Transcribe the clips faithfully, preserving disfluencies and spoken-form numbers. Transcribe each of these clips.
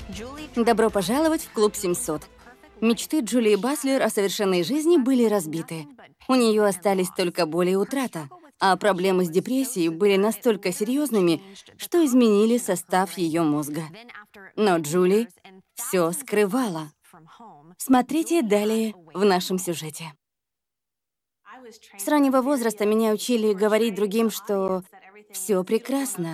Добро пожаловать в клуб семьсот. Мечты Джулии Баслер о совершенной жизни были разбиты. У нее остались только боль и утрата, а проблемы с депрессией были настолько серьезными, что изменили состав ее мозга. Но Джули все скрывала. Смотрите далее в нашем сюжете. С раннего возраста меня учили говорить другим, что все прекрасно.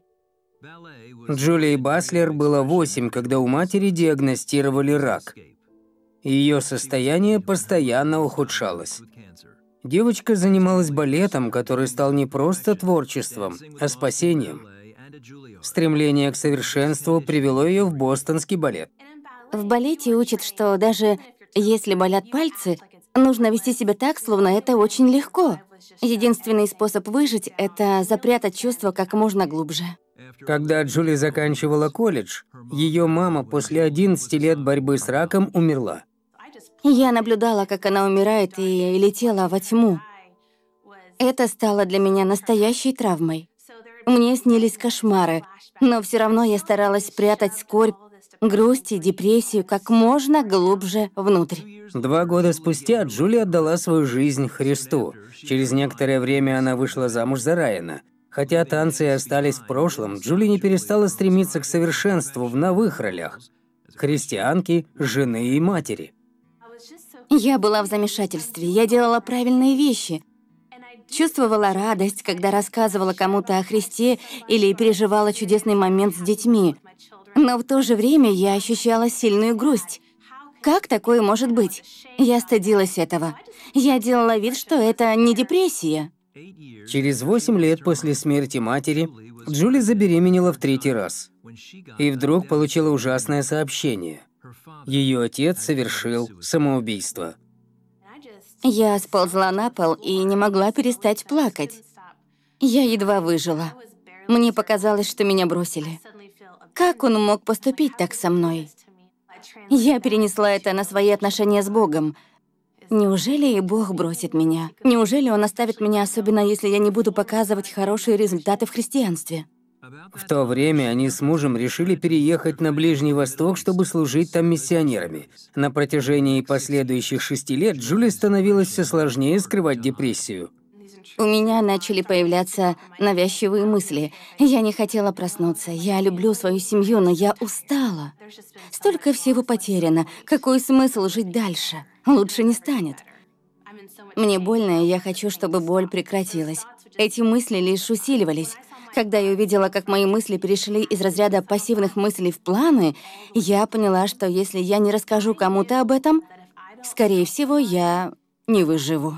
Джулии Баслер было восемь, когда у матери диагностировали рак. Ее состояние постоянно ухудшалось. Девочка занималась балетом, который стал не просто творчеством, а спасением. Стремление к совершенству привело ее в бостонский балет. В балете учат, что даже если болят пальцы, нужно вести себя так, словно это очень легко. Единственный способ выжить — это запрятать чувства как можно глубже. Когда Джули заканчивала колледж, ее мама после одиннадцати лет борьбы с раком умерла. Я наблюдала, как она умирает, и летела во тьму. Это стало для меня настоящей травмой. Мне снились кошмары, но все равно я старалась спрятать скорбь, грусть и депрессию как можно глубже внутрь. Два года спустя Джули отдала свою жизнь Христу. Через некоторое время она вышла замуж за Райана. Хотя танцы и остались в прошлом, Джули не перестала стремиться к совершенству в новых ролях – христианки, жены и матери. Я была в замешательстве, я делала правильные вещи. Чувствовала радость, когда рассказывала кому-то о Христе или переживала чудесный момент с детьми. Но в то же время я ощущала сильную грусть. Как такое может быть? Я стыдилась этого. Я делала вид, что это не депрессия. Через восемь лет после смерти матери Джули забеременела в третий раз. И вдруг получила ужасное сообщение. Ее отец совершил самоубийство. Я сползла на пол и не могла перестать плакать. Я едва выжила. Мне показалось, что меня бросили. Как он мог поступить так со мной? Я перенесла это на свои отношения с Богом. Неужели и Бог бросит меня? Неужели Он оставит меня, особенно если я не буду показывать хорошие результаты в христианстве? В то время они с мужем решили переехать на Ближний Восток, чтобы служить там миссионерами. На протяжении последующих шести лет Джули становилось все сложнее скрывать депрессию. У меня начали появляться навязчивые мысли. Я не хотела проснуться. Я люблю свою семью, но я устала. Столько всего потеряно. Какой смысл жить дальше? Лучше не станет. Мне больно, и я хочу, чтобы боль прекратилась. Эти мысли лишь усиливались. Когда я увидела, как мои мысли перешли из разряда пассивных мыслей в планы, я поняла, что если я не расскажу кому-то об этом, скорее всего, я не выживу.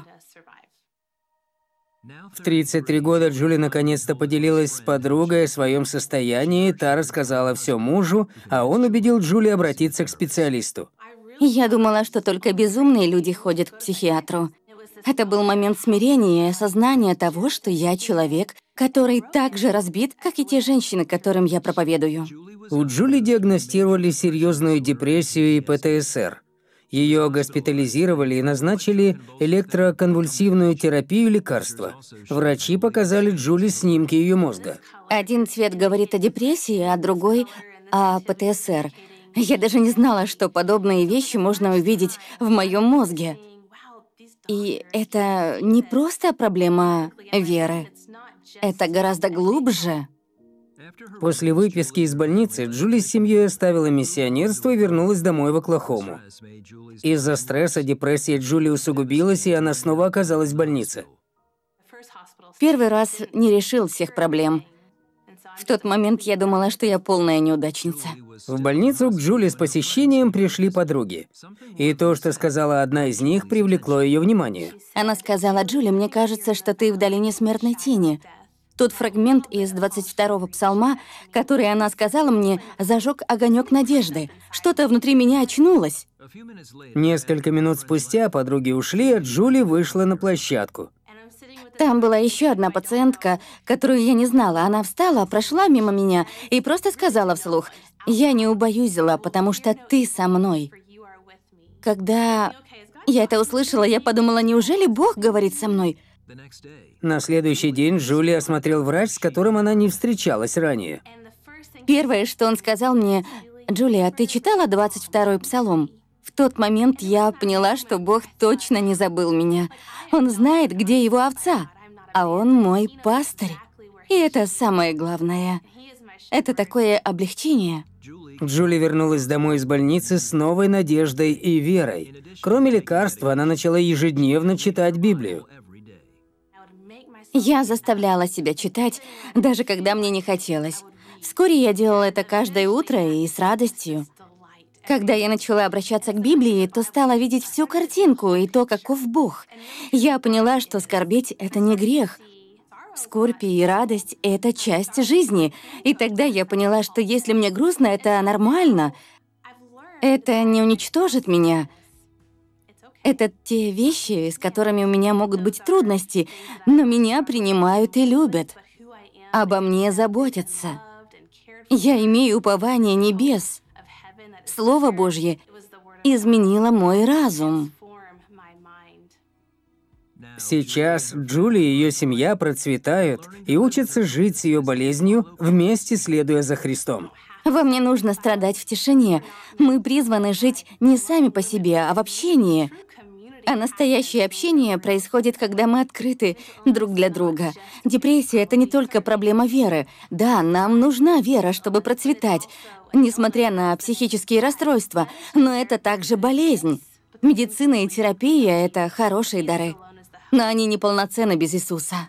В тридцать три года Джули наконец-то поделилась с подругой о своем состоянии, та рассказала все мужу, а он убедил Джули обратиться к специалисту. Я думала, что только безумные люди ходят к психиатру. Это был момент смирения и осознания того, что я человек, который так же разбит, как и те женщины, которым я проповедую. У Джули диагностировали серьезную депрессию и пэ тэ эс эр. Ее госпитализировали и назначили электроконвульсивную терапию и лекарства. Врачи показали Джули снимки ее мозга. Один цвет говорит о депрессии, а другой — о пэ тэ эс эр. Я даже не знала, что подобные вещи можно увидеть в моем мозге. И это не просто проблема веры. Это гораздо глубже. После выписки из больницы Джули с семьей оставила миссионерство и вернулась домой в Оклахому. Из-за стресса депрессия Джули усугубилась, и она снова оказалась в больнице. Первый раз не решил всех проблем. В тот момент я думала, что я полная неудачница. В больницу к Джули с посещением пришли подруги. И то, что сказала одна из них, привлекло ее внимание. Она сказала: «Джули, мне кажется, что ты в долине смертной тени». Тот фрагмент из двадцать второго псалма, который она сказала мне, зажег огонек надежды. Что-то внутри меня очнулось. Несколько минут спустя подруги ушли, а Джули вышла на площадку. Там была еще одна пациентка, которую я не знала. Она встала, прошла мимо меня и просто сказала вслух: «Я не убоюсь зла, потому что ты со мной». Когда я это услышала, я подумала: неужели Бог говорит со мной? На следующий день Джули осмотрел врач, с которым она не встречалась ранее. Первое, что он сказал мне: Джулия, ты читала двадцать второй псалом? В тот момент я поняла, что Бог точно не забыл меня. Он знает, где его овца, а он мой пастырь. И это самое главное. Это такое облегчение. Джули вернулась домой из больницы с новой надеждой и верой. Кроме лекарства, она начала ежедневно читать Библию. Я заставляла себя читать, даже когда мне не хотелось. Вскоре я делала это каждое утро и с радостью. Когда я начала обращаться к Библии, то стала видеть всю картинку и то, каков Бог. Я поняла, что скорбеть — это не грех. Скорбь и радость — это часть жизни. И тогда я поняла, что если мне грустно, это нормально. Это не уничтожит меня. Это те вещи, с которыми у меня могут быть трудности, но меня принимают и любят. Обо мне заботятся. Я имею упование небес. Слово Божье изменило мой разум. Сейчас Джули и ее семья процветают и учатся жить с ее болезнью, вместе следуя за Христом. Вам не нужно страдать в тишине. Мы призваны жить не сами по себе, а в общении. А настоящее общение происходит, когда мы открыты друг для друга. Депрессия — это не только проблема веры. Да, нам нужна вера, чтобы процветать, несмотря на психические расстройства, но это также болезнь. Медицина и терапия — это хорошие дары, но они неполноценны без Иисуса.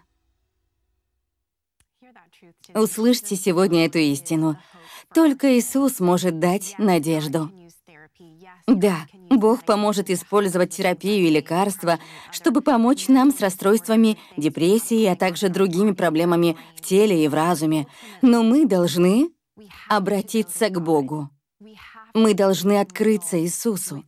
Услышьте сегодня эту истину. Только Иисус может дать надежду. Да, Бог поможет использовать терапию и лекарства, чтобы помочь нам с расстройствами, депрессией, а также другими проблемами в теле и в разуме. Но мы должны обратиться к Богу. Мы должны открыться Иисусу.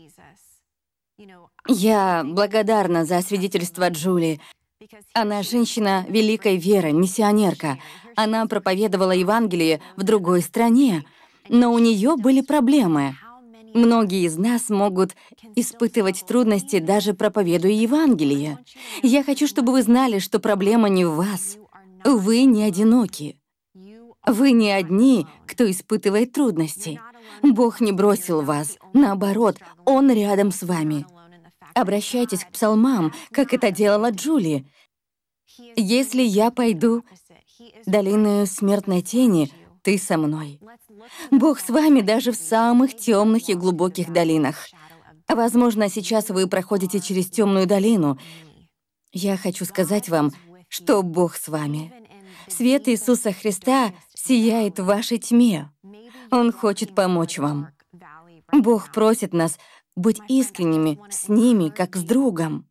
Я благодарна за свидетельство Джули. Она женщина великой веры, миссионерка. Она проповедовала Евангелие в другой стране, но у нее были проблемы. Многие из нас могут испытывать трудности, даже проповедуя Евангелие. Я хочу, чтобы вы знали, что проблема не в вас. Вы не одиноки. Вы не одни, кто испытывает трудности. Бог не бросил вас. Наоборот, Он рядом с вами. Обращайтесь к псалмам, как это делала Джули. «Если я пойду долиною смертной тени, ты со мной». Бог с вами даже в самых темных и глубоких долинах. Возможно, сейчас вы проходите через темную долину. Я хочу сказать вам, что Бог с вами. Свет Иисуса Христа сияет в вашей тьме. Он хочет помочь вам. Бог просит нас быть искренними с ними, как с другом.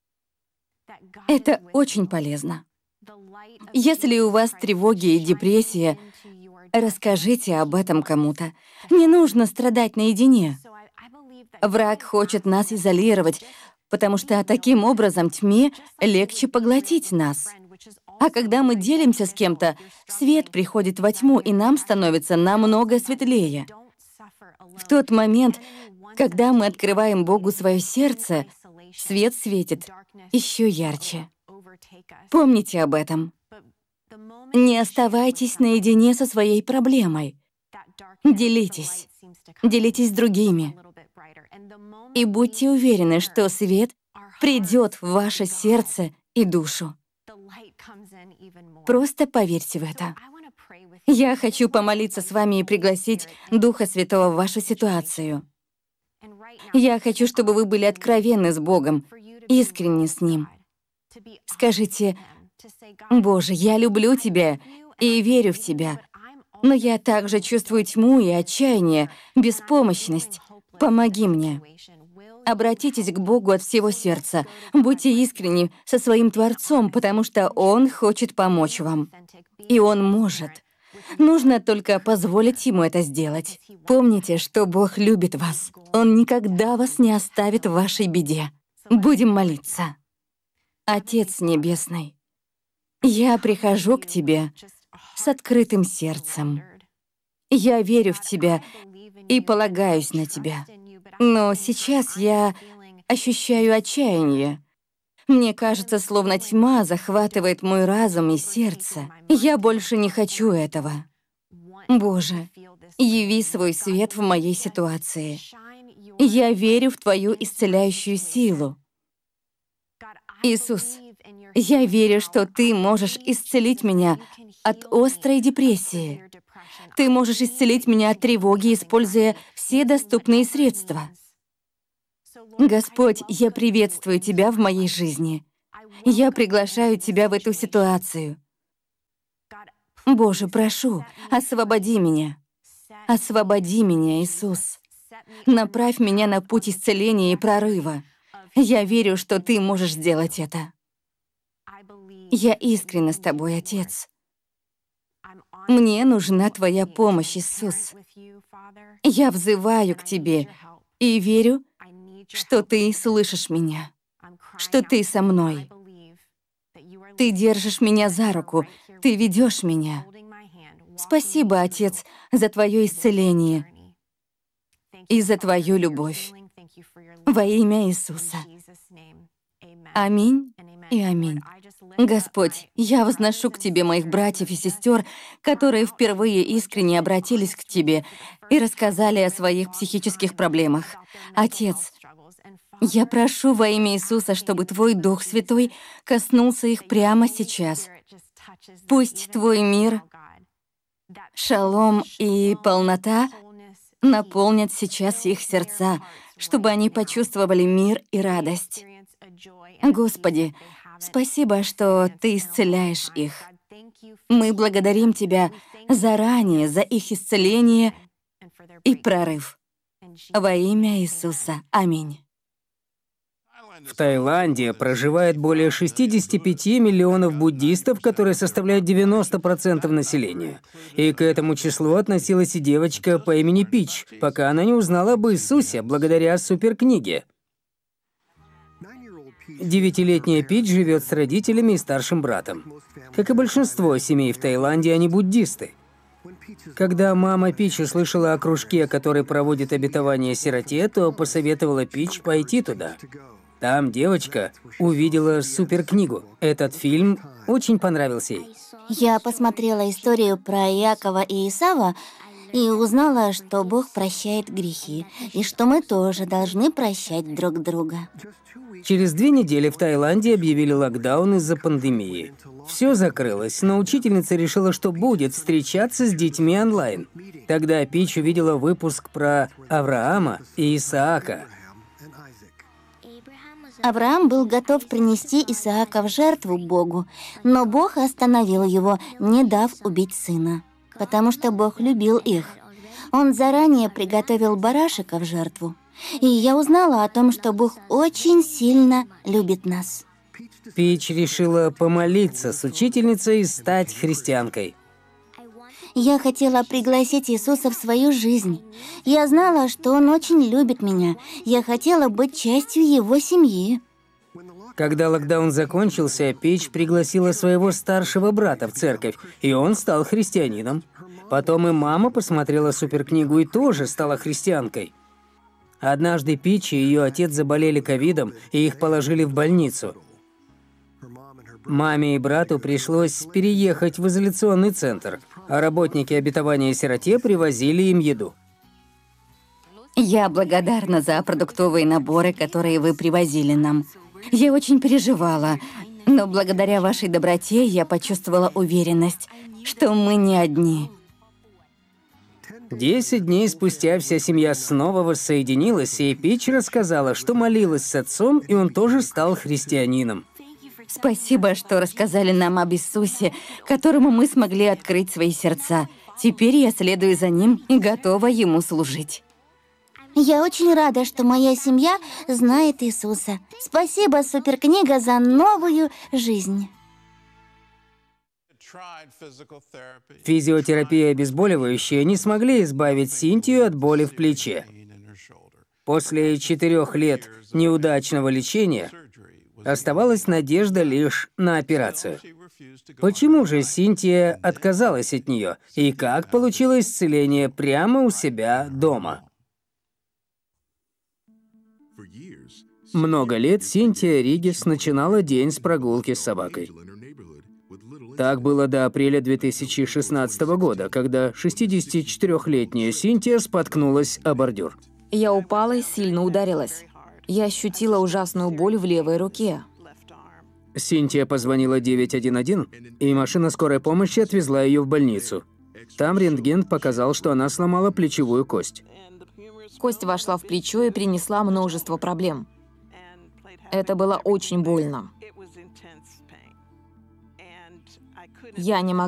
Это очень полезно. Если у вас тревоги и депрессия, расскажите об этом кому-то. Не нужно страдать наедине. Враг хочет нас изолировать, потому что таким образом тьме легче поглотить нас. А когда мы делимся с кем-то, свет приходит во тьму, и нам становится намного светлее. В тот момент, когда мы открываем Богу свое сердце, свет светит еще ярче. Помните об этом. Не оставайтесь наедине со своей проблемой. Делитесь. Делитесь с другими. И будьте уверены, что свет придет в ваше сердце и душу. Просто поверьте в это. Я хочу помолиться с вами и пригласить Духа Святого в вашу ситуацию. Я хочу, чтобы вы были откровенны с Богом, искренни с Ним. Скажите: «Боже, я люблю Тебя и верю в Тебя, но я также чувствую тьму и отчаяние, беспомощность. Помоги мне». Обратитесь к Богу от всего сердца. Будьте искренни со своим Творцом, потому что Он хочет помочь вам. И Он может. Нужно только позволить Ему это сделать. Помните, что Бог любит вас. Он никогда вас не оставит в вашей беде. Будем молиться. Отец Небесный, я прихожу к Тебе с открытым сердцем. Я верю в Тебя и полагаюсь на Тебя. Но сейчас я ощущаю отчаяние. Мне кажется, словно тьма захватывает мой разум и сердце. Я больше не хочу этого. Боже, яви свой свет в моей ситуации. Я верю в Твою исцеляющую силу. Иисус, я верю, что Ты можешь исцелить меня от острой депрессии. Ты можешь исцелить меня от тревоги, используя все доступные средства. Господь, я приветствую Тебя в моей жизни. Я приглашаю Тебя в эту ситуацию. Боже, прошу, освободи меня. Освободи меня, Иисус. Направь меня на путь исцеления и прорыва. Я верю, что Ты можешь сделать это. Я искренна с Тобой, Отец. Мне нужна Твоя помощь, Иисус. Я взываю к Тебе и верю, что Ты слышишь меня, что Ты со мной. Ты держишь меня за руку, Ты ведешь меня. Спасибо, Отец, за Твое исцеление и за Твою любовь. Во имя Иисуса. Аминь и аминь. Господь, я возношу к Тебе моих братьев и сестер, которые впервые искренне обратились к Тебе и рассказали о своих психических проблемах. Отец, я прошу во имя Иисуса, чтобы Твой Дух Святой коснулся их прямо сейчас. Пусть Твой мир, шалом и полнота наполнят сейчас их сердца, чтобы они почувствовали мир и радость. Господи, спасибо, что Ты исцеляешь их. Мы благодарим Тебя заранее за их исцеление и прорыв. Во имя Иисуса. Аминь. В Таиланде проживает более шестидесяти пяти миллионов буддистов, которые составляют девяносто процентов населения. И к этому числу относилась и девочка по имени Пич, пока она не узнала об Иисусе благодаря суперкниге. Девятилетняя Пич живет с родителями и старшим братом. Как и большинство семей в Таиланде, они буддисты. Когда мама Пич услышала о кружке, который проводит обетование сироте, то посоветовала Пич пойти туда. Там девочка увидела суперкнигу. Этот фильм очень понравился ей. Я посмотрела историю про Иакова и Исава и узнала, что Бог прощает грехи, и что мы тоже должны прощать друг друга. Через две недели в Таиланде объявили локдаун из-за пандемии. Все закрылось, но учительница решила, что будет встречаться с детьми онлайн. Тогда Пич увидела выпуск про Авраама и Исаака. Авраам был готов принести Исаака в жертву Богу, но Бог остановил его, не дав убить сына, потому что Бог любил их. Он заранее приготовил барашека в жертву. И я узнала о том, что Бог очень сильно любит нас. Пич решила помолиться с учительницей и стать христианкой. Я хотела пригласить Иисуса в свою жизнь. Я знала, что Он очень любит меня. Я хотела быть частью Его семьи. Когда локдаун закончился, Пич пригласила своего старшего брата в церковь, и он стал христианином. Потом и мама посмотрела суперкнигу и тоже стала христианкой. Однажды Пич и ее отец заболели ковидом, и их положили в больницу. Маме и брату пришлось переехать в изоляционный центр, а работники обетования сироте привозили им еду. Я благодарна за продуктовые наборы, которые вы привозили нам. Я очень переживала, но благодаря вашей доброте я почувствовала уверенность, что мы не одни. Десять дней спустя вся семья снова воссоединилась, и Пич рассказала, что молилась с отцом, и он тоже стал христианином. Спасибо, что рассказали нам об Иисусе, которому мы смогли открыть свои сердца. Теперь я следую за Ним и готова Ему служить. Я очень рада, что моя семья знает Иисуса. Спасибо, суперкнига, за новую жизнь. Физиотерапия и обезболивающие не смогли избавить Синтию от боли в плече. После четырех лет неудачного лечения оставалась надежда лишь на операцию. Почему же Синтия отказалась от нее? И как получила исцеление прямо у себя дома? Много лет Синтия Ригис начинала день с прогулки с собакой. Так было до апреля две тысячи шестнадцатого года, когда шестидесятичетырёхлетняя Синтия споткнулась о бордюр. Я упала и сильно ударилась. Я ощутила ужасную боль в левой руке. Синтия позвонила девять один один, и машина скорой помощи отвезла ее в больницу. Там рентген показал, что она сломала плечевую кость. Кость вошла в плечо и принесла множество проблем. Это было очень больно. Я не могла